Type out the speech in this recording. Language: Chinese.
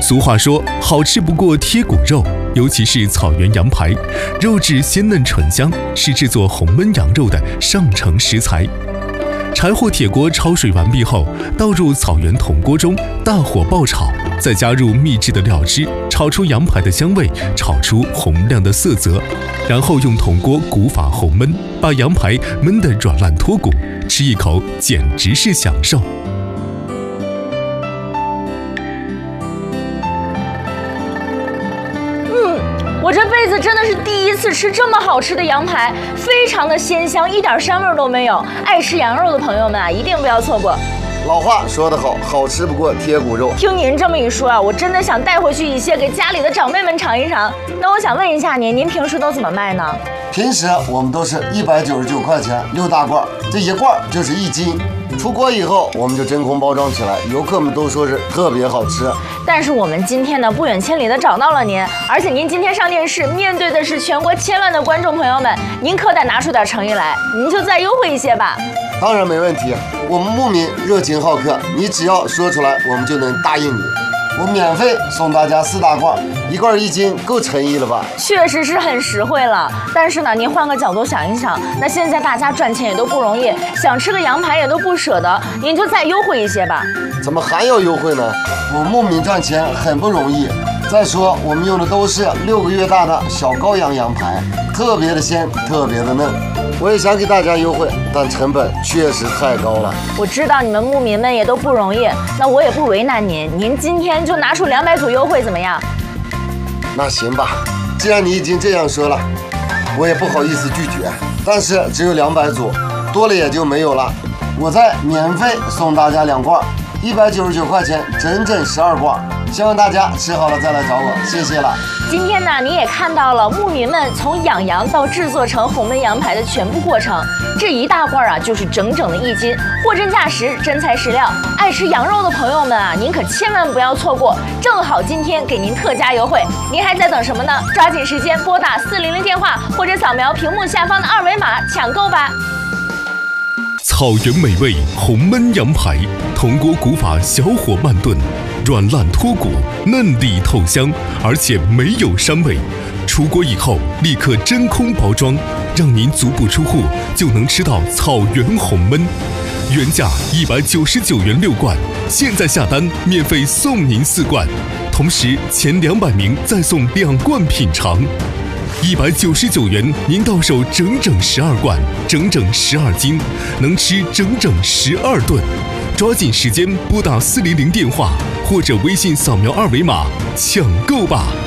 俗话说，好吃不过贴骨肉，尤其是草原羊排，肉质鲜嫩醇香，是制作红焖羊肉的上乘食材。柴火铁锅焯水完毕后，倒入草原铜锅中，大火爆炒，再加入秘制的料汁，炒出羊排的香味，炒出红亮的色泽，然后用铜锅古法红焖，把羊排焖得软烂脱骨，吃一口简直是享受。 我这辈子真的是第一次吃这么好吃的羊排，非常的鲜香，一点膻味都没有。爱吃羊肉的朋友们啊，一定不要错过。 老话说得好，好吃不过贴骨肉。 听您这么一说啊，我真的想带回去一些给家里的长辈们尝一尝。那我想问一下您平时都怎么卖呢？ 平时我们都是199块钱6大罐，这一罐就是1斤。出锅以后，我们就真空包装起来，游客们都说是特别好吃。 但是我们今天呢，不远千里的找到了您，而且您今天上电视，面对的是全国千万的观众朋友们，您可得拿出点诚意来，您就再优惠一些吧。 当然没问题，我们牧民热情好客，你只要说出来，我们就能答应你。我免费送大家4大罐，1罐1斤，够诚意了吧？ 确实是很实惠了。但是呢，您换个角度想一想，那现在大家赚钱也都不容易，想吃个羊排也都不舍得，您就再优惠一些吧。 怎么还要优惠呢？我们牧民赚钱很不容易。再说，我们用的都是6个月大的小羔羊羊排，特别的鲜，特别的嫩。我也想给大家优惠，但成本确实太高了。 我知道你们牧民们也都不容易，那我也不为难您，您今天就拿出200组优惠怎么样？ 那行吧，既然你已经这样说了，我也不好意思拒绝。但是只有200组，多了也就没有了。我再免费送大家2罐，199块钱，整整12罐。希望大家吃好了再来找我，谢谢了。 今天呢，你也看到了牧民们从养羊到制作成红焖羊排的全部过程。这1大罐啊，就是整整的1斤，货真价实，真材实料。爱吃羊肉的朋友们啊，您可千万不要错过，正好今天给您特价优惠，您还在等什么呢？抓紧时间拨打400电话，或者扫描屏幕下方的2维码抢购吧。 草原美味红焖羊排，铜锅古法小火慢炖，软烂脱骨，嫩里透香，而且没有膻味。出锅以后立刻真空包装，让您足不出户就能吃到草原红焖。原价199元6罐，现在下单免费送您4罐，同时前200名再送2罐品尝。199元，您到手整整12罐，整整12斤，能吃整整12顿。抓紧时间拨打400电话，或者微信扫描2维码抢购吧。